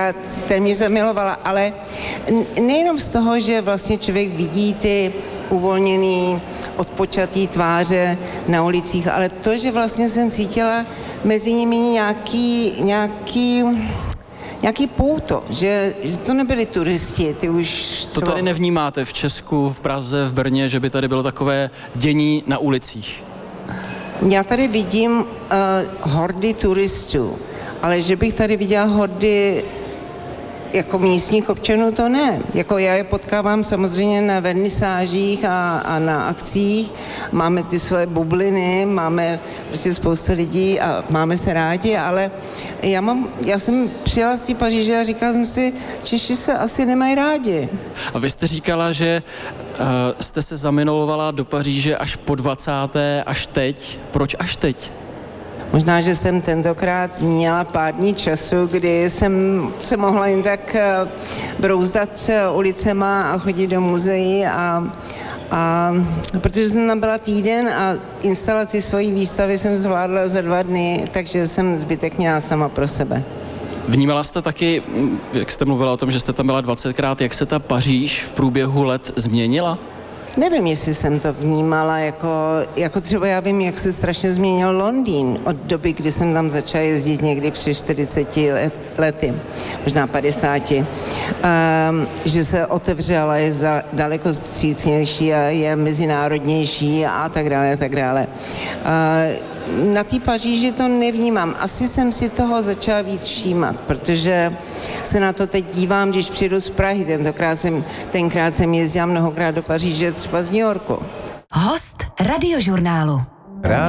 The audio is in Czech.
tenkrát téměř zamilovala, ale nejenom z toho, že vlastně člověk vidí ty uvolněný, odpočatý tváře na ulicích, ale to, že vlastně jsem cítila mezi nimi nějaký pouto, že to nebyli turisti, ty už... To tady nevnímáte v Česku, v Praze, v Brně, že by tady bylo takové dění na ulicích? Já tady vidím hordy turistů, ale že bych tady viděla hordy jako místních občanů, to ne. Jako já je potkávám samozřejmě na vernisážích a na akcích. Máme ty svoje bubliny, máme prostě spoustu lidí a máme se rádi, ale já jsem přijela z té Paříže a říkala jsem si, Češi se asi nemají rádi. A vy jste říkala, že jste se zamilovala do Paříže až po 20. až teď. Proč až teď? Možná, že jsem tentokrát měla pár dní času, kdy jsem se mohla jen tak brouzdat ulicema a chodit do muzeí a protože jsem tam byla týden a instalaci svojí výstavy jsem zvládla za 2 dny, takže jsem zbytek měla sama pro sebe. Vnímala jste taky, jak jste mluvila o tom, že jste tam byla 20krát, jak se ta Paříž v průběhu let změnila? Nevím, jestli jsem to vnímala jako třeba já vím, jak se strašně změnil Londýn od doby, kdy jsem tam začala jezdit někdy před 40 lety, možná 50, že se otevřela, je daleko vstřícnější a je mezinárodnější a tak dále, a tak dále. Na té Paříži to nevnímám. Asi jsem si toho začala víc všímat, protože se na to teď dívám, když přijedu z Prahy. Tenkrát jsem jezdila mnohokrát do Paříže, třeba z New Yorku. Host Radiožurnálu.